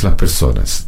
las personas.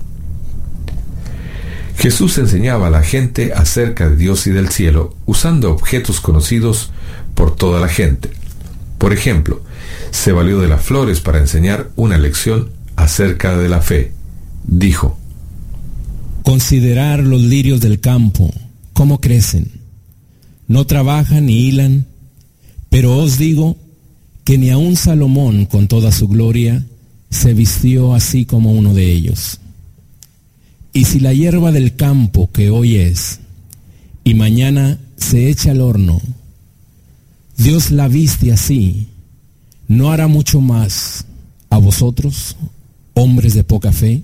Jesús enseñaba a la gente acerca de Dios y del cielo usando objetos conocidos por toda la gente. Por ejemplo, se valió de las flores para enseñar una lección acerca de la fe. Dijo: Considerad los lirios del campo, cómo crecen. No trabajan ni hilan, pero os digo que ni aun Salomón con toda su gloria se vistió así como uno de ellos. Y si la hierba del campo que hoy es, y mañana se echa al horno, Dios la viste así, ¿no hará mucho más a vosotros, hombres de poca fe?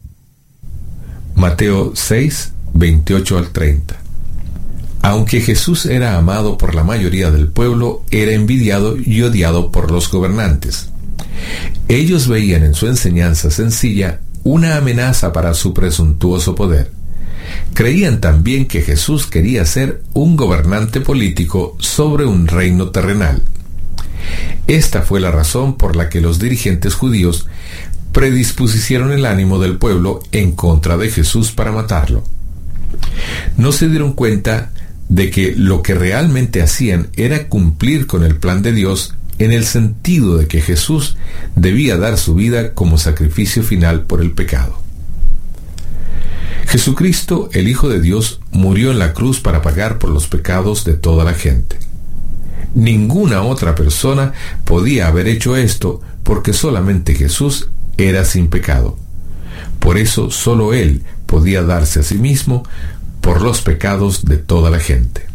Mateo 6, 28 al 30. Aunque Jesús era amado por la mayoría del pueblo, era envidiado y odiado por los gobernantes. Ellos veían en su enseñanza sencilla una amenaza para su presuntuoso poder. Creían también que Jesús quería ser un gobernante político sobre un reino terrenal. Esta fue la razón por la que los dirigentes judíos predispusieron el ánimo del pueblo en contra de Jesús para matarlo. No se dieron cuenta de que lo que realmente hacían era cumplir con el plan de Dios, en el sentido de que Jesús debía dar su vida como sacrificio final por el pecado. Jesucristo, el Hijo de Dios, murió en la cruz para pagar por los pecados de toda la gente. Ninguna otra persona podía haber hecho esto, porque solamente Jesús era sin pecado. Por eso solo Él podía darse a sí mismo por los pecados de toda la gente.